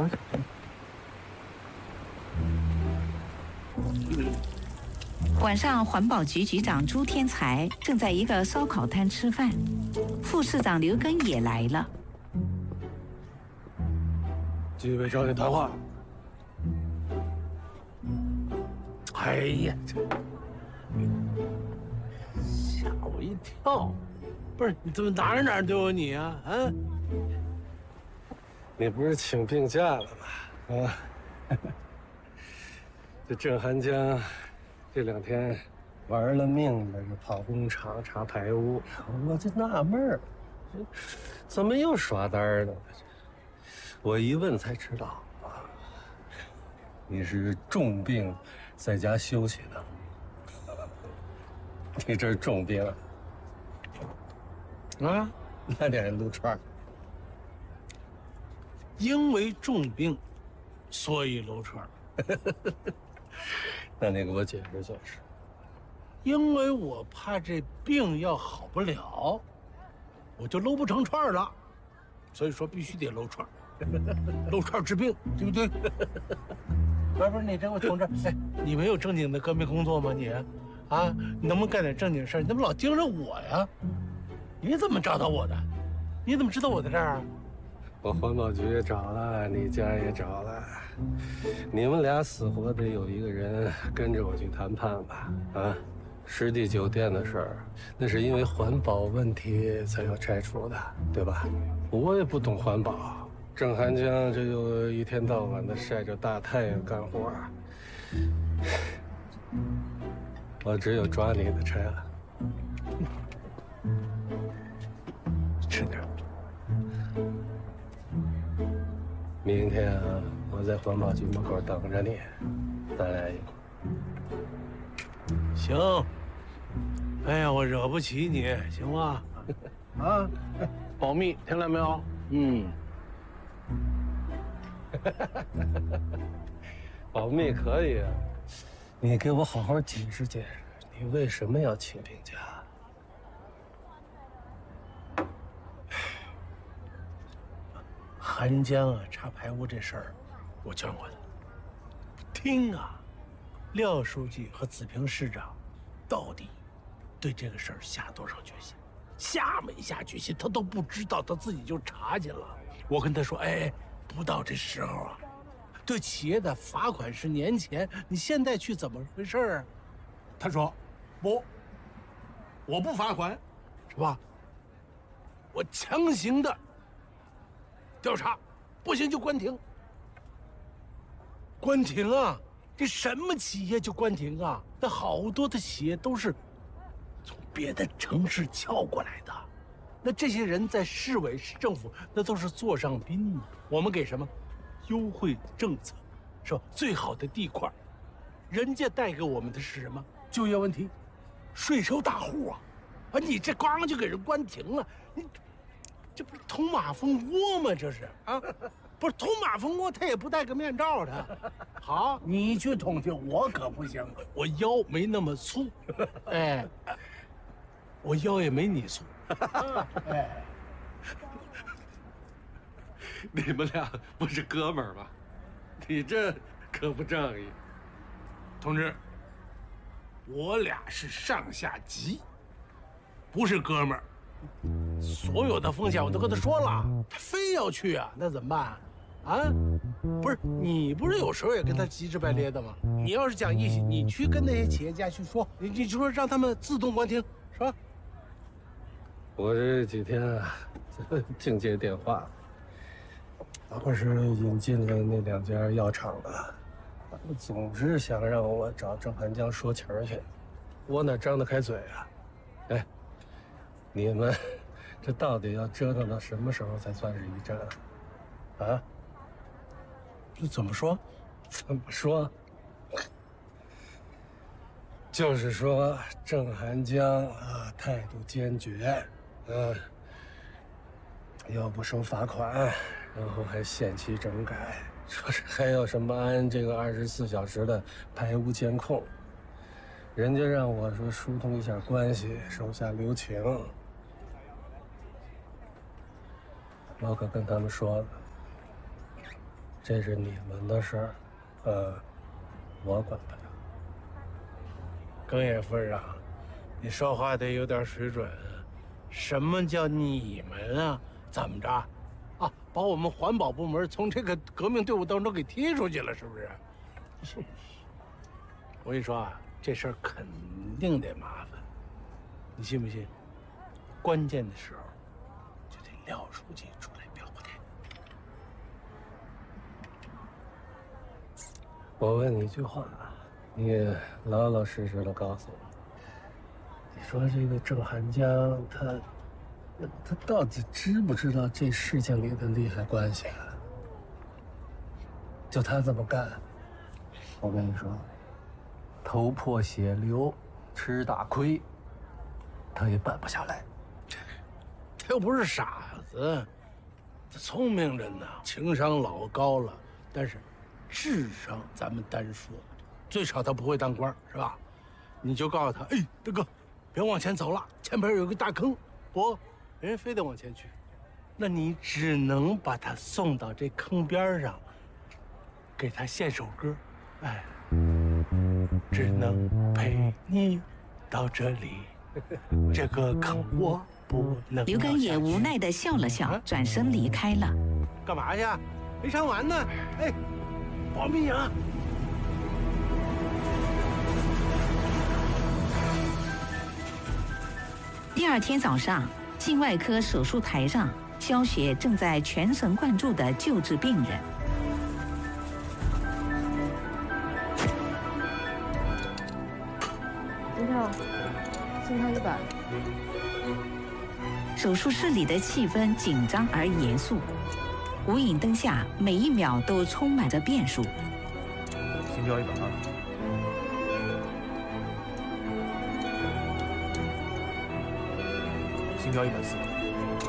抓紧。 晚上，环保局局长朱天才正在一个烧烤摊吃饭，副市长刘根也来了。 几位找你谈话。哎呀，这吓我一跳！不是，你怎么哪儿都有你啊？啊？你不是请病假了吗？啊？这郑寒江这2天玩了命的，这跑工厂、查排污，我就纳闷儿，怎么又刷单呢？我一问才知道啊，你是重病，在家休息呢。你这是重病啊？那点撸串。因为重病，所以撸串。那你给我解释解释。因为我怕这病要好不了，我就搂不成串了，所以说必须得搂串，搂串治病，对不对？不是你这位同志，哎，你没有正经的革命工作吗？你，啊，你能不能干点正经事儿？你怎么老盯着我呀？你怎么找到我的？你怎么知道我在这儿啊？我环保局也找了，你家也找了，你们俩死活得有一个人跟着我去谈判吧？啊，湿地酒店的事儿，那是因为环保问题才要拆除的，对吧？我也不懂环保，郑寒江这又一天到晚的晒着大太阳干活，我只有抓你的差了。吃点。明天啊，我在环保局门口等着你，咱俩一块儿。行。哎呀，我惹不起你，行吗？啊，保密，听到没有？嗯。保密可以啊，你给我好好解释解释，你为什么要请病假？寒江啊，查排污这事儿，我劝过他。听啊，廖书记和子平市长到底对这个事儿下多少决心？下没下决心，他都不知道，他自己就查去了。我跟他说，哎，不到这时候啊，对企业的罚款是年前，你现在去怎么回事啊？他说，不，我不罚款，是吧？我强行的调查，不行就关停。关停啊！这什么企业就关停啊？那好多的企业都是从别的城市撬过来的，那这些人在市委市政府那都是座上宾呢。我们给什么优惠政策，是吧？最好的地块，人家带给我们的是什么？就业问题，税收大户啊！啊，你这刚就给人关停了，你这不是捅马蜂窝吗？这是啊，不是捅马蜂窝，他也不戴个面罩的。好，你去捅去，我可不行，我腰没那么粗，哎，我腰也没你粗，哎，你们俩不是哥们儿吗？你这可不仗义，同志，我俩是上下级，不是哥们儿。所有的风险我都跟他说了，他非要去啊，那怎么办？啊，不是你不是有时候也跟他急赤白咧的吗？你要是讲义气，你去跟那些企业家去说，你就说让他们自动关停，是吧？我这几天啊，净接电话，不是引进了那2家药厂的，总是想让我找郑寒江说情去，我哪张得开嘴啊？哎，你们这到底要折腾到什么时候才算是一战啊？啊？这怎么说？怎么说？就是说郑寒江啊，态度坚决，要不收罚款，然后还限期整改，说是还要什么安这个24小时的排污监控。人家让我说疏通一下关系，手下留情。我可跟他们说了， 这是你们的事儿，我管不了。 更爷夫人啊，你说话得有点水准。什么叫你们啊？怎么着？啊，把我们环保部门从这个革命队伍当中给踢出去了，是不是？我跟你说啊，这事儿肯定得麻烦，你信不信？关键的时候就得廖书记出来表个态。 我问你一句话，你也老老实实的告诉我，你说这个郑汉江他到底知不知道这事情里的利害关系啊？就他这么干，我跟你说，头破血流，吃大亏，他也办不下来。 他又不是傻子，他聪明着呢，情商老高了。但是，智商咱们单说，最少他不会当官，是吧？你就告诉他，哎，大哥，别往前走了，前边有个大坑。不，人非得往前去，那你只能把他送到这坑边上，给他献首歌，哎，只能陪你到这里，这个坑我不能。 刘根也无奈地笑了笑，转身离开了。 干嘛去？没唱完呢。哎，保密啊！ 第二天早上，心外科手术台上，肖雪正在全神贯注地救治病人。 心跳100。 手术室里的气氛紧张而严肃，无影灯下，每一秒都充满着变数。 心跳120，心跳140。